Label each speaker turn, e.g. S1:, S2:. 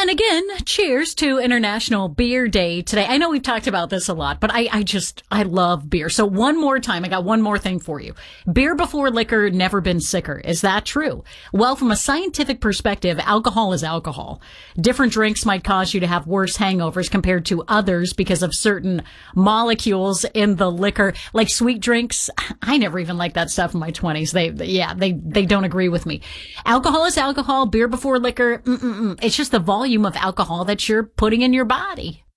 S1: And again, cheers to International Beer Day today. I know we've talked about this a lot, but I love beer. So one more time, I got one more thing for you. Beer before liquor, never been sicker. Is that true? Well, from a scientific perspective, alcohol is alcohol. Different drinks might cause you to have worse hangovers compared to others because of certain molecules in the liquor, like sweet drinks. I never even liked that stuff in my 20s. They don't agree with me. Alcohol is alcohol. Beer before liquor, it's just the volume of alcohol that you're putting in your body.